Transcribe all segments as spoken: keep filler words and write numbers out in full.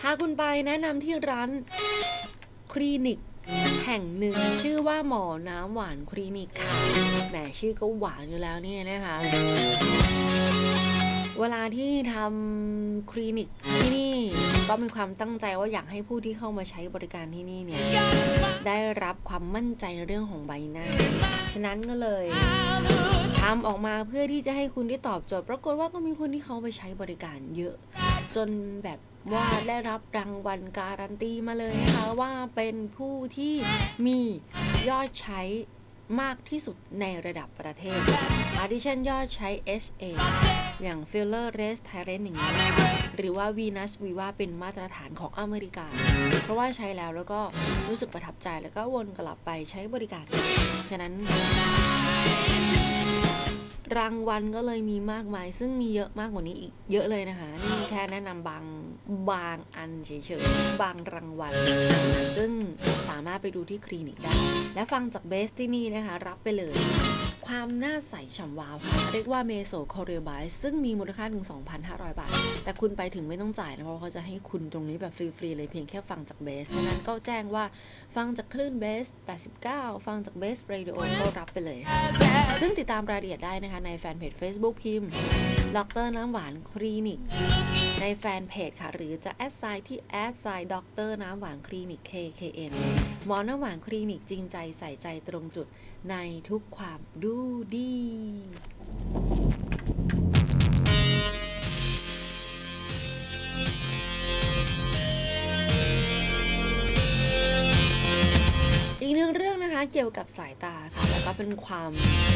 าคุณไปแนะนำที่ร้านคลินิกแห่งหนึ่งชื่อว่าหมอน้ำหวานคลินิกค่ะแหมชื่อก็หวานอยู่แล้วเนี่ยนะคะเวลาที่ทำคลินิกที่นี่ก็มีความตั้งใจว่าอยากให้ผู้ที่เข้ามาใช้บริการที่นี่เนี่ยได้รับความมั่นใจในเรื่องของใบหน้าฉะนั้นก็เลยทำออกมาเพื่อที่จะให้คุณได้ตอบโจทย์ปรากฏว่าก็มีคนที่เขาไปใช้บริการเยอะจนแบบว่าได้รับรางวัลการันตีมาเลยนะคะว่าเป็นผู้ที่มียอดใช้มากที่สุดในระดับประเทศอาดิชั่นยอดใช้ เอช เอ อย่าง Filler Rest Talent อย่างนี้หรือว่า Venus Viva เป็นมาตรฐานของอเมริกาเพราะว่าใช้แล้วแล้วก็รู้สึกประทับใจแล้วก็วนกลับไปใช้บริการฉะนั้นรางวัลก็เลยมีมากมายซึ่งมีเยอะมากกว่านี้อีกเยอะเลยนะคะนี่แค่แนะนำบางบางอันเฉยๆบางรางวัลซึ่งสามารถไปดูที่คลินิกได้และฟังจากเบสที่นี่นะคะรับไปเลยความหน้าใสฉ่ำวาวค่ะเรียกว่าเมโซโคเรียไบซ์ซึ่งมีมูลค่าถึง สองพันห้าร้อย บาทแต่คุณไปถึงไม่ต้องจ่ายนะเพราะเขาจะให้คุณตรงนี้แบบฟรีๆเลยเพียงแค่ฟังจากเบสฉะนั้นก็แจ้งว่าฟังจากคลื่นเบสแปดสิบเก้าฟังจากเบสเรดิโอก็รับไปเลยซึ่งติดตามรายละเอียดได้นะคะในแฟนเพจ Facebook พิมพ์ดรน้ำหวานคลินิกในแฟนเพจค่ะหรือจะแอดไซน์ที่แอดไซน์ดรน้ำหวานคลินิก เค เค เอ็น หมอน้ำหวานคลินิกจริงใจใส่ใจตรงจุดในทุกความดูดีอีกหนึ่งเรื่องนะคะเกี่ยวกับสายตาค่ะแล้วก็เป็นความ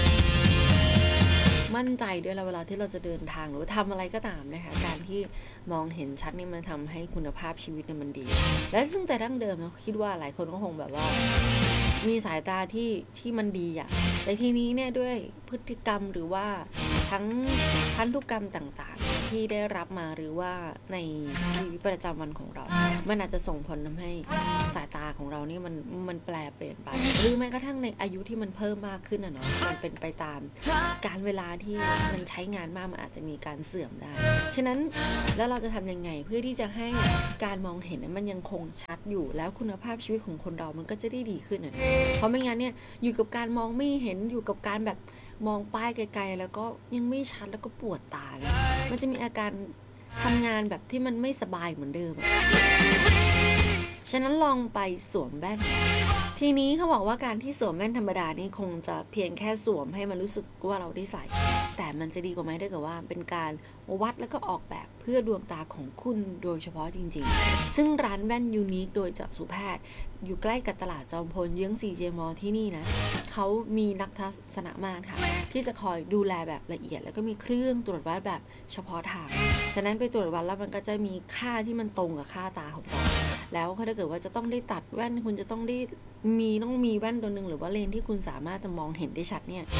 มั่นใจด้วยเวลาที่เราจะเดินทางหรือทำอะไรก็ตามนะคะการที่มองเห็นชัดนี่มันทำให้คุณภาพชีวิตเนี่ยมันดีและซึ่งแต่ดั้งเดิมนะคิดว่าหลายคนก็คงแบบว่ามีสายตาที่ที่มันดีอ่ะแต่ทีนี้เนี่ยด้วยพฤติกรรมหรือว่าทั้งพันธุกรรมต่างๆที่ได้รับมาหรือว่าในชีวิตประจำวันของเรามันอาจจะส่งผลทำให้สายตาของเราเนี่ยมันมันแปลเปลี่ยนไปหรือแม้กระทั่งในอายุที่มันเพิ่มมากขึ้นอ่ะเนาะมันเป็นไปตามการเวลาที่มันใช้งานมากมันอาจจะมีการเสื่อมได้ฉะนั้นแล้วเราจะทำยังไงเพื่อที่จะให้การมองเห็นมันยังคงชัดอยู่แล้วคุณภาพชีวิตของคนเรามันก็จะได้ดีขึ้นอ่ะเพราะไม่งั้นเนี่ยอยู่กับการมองไม่เห็นอยู่กับการแบบมองป้ายไกลๆแล้วก็ยังไม่ชัดแล้วก็ปวดตาเลยมันจะมีอาการทำงานแบบที่มันไม่สบายเหมือนเดิมฉะนั้นลองไปสวมแว่นทีนี้เขาบอกว่าการที่สวมแว่นธรรมดานี่คงจะเพียงแค่สวมให้มันรู้สึกว่าเราได้ใส่แต่มันจะดีกว่าไหมถ้าเกิดว่าเป็นการวัดแล้วก็ออกแบบเพื่อดวงตาของคุณโดยเฉพาะจริงๆซึ่งร้านแว่นยูนิคโดยจักษุแพทย์อยู่ใกล้กับตลาดจอมพลเยื้อง ซี เจ มอ ที่นี่นะเขามีนักทัศนมาตรค่ะที่จะคอยดูแลแบบละเอียดแล้วก็มีเครื่องตรวจวัดแบบเฉพาะทางฉะนั้นไปตรวจวัดแล้วมันก็จะมีค่าที่มันตรงกับค่าตาของเราแล้วถ้าเกิดว่าจะต้องได้ตัดแว่นคุณจะต้องได้มีต้องมีแว่นตัวหนึ่งหรือว่าเลนส์ที่คุณสามารถจะมองเห็นได้ชัดเนี่ย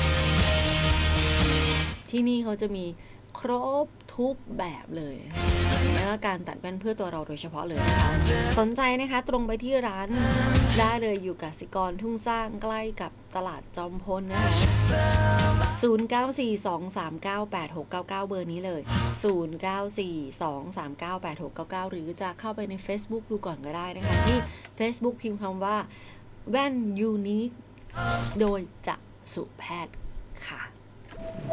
ที่นี่เขาจะมีครบทุกแบบเลยแล้วก็การตัดแว่นเพื่อตัวเราโดยเฉพาะเลยนะคะสนใจนะคะตรงไปที่ร้านได้เลยอยู่กสิกรทุ่งสร้างใกล้กับตลาดจอมพลนะคะศูนย์ เก้า สี่ สอง สาม เก้า แปด หก เก้า เก้าเบอร์นี้เลยศูนย์ เก้า สี่ สอง สาม เก้า แปด หก เก้า เก้าหรือจะเข้าไปใน Facebook ดูก่อนก็ได้นะคะที่ Facebook พิมพ์คำว่าแว่นยูนิคโดยจักษุแพทย์ค่ะ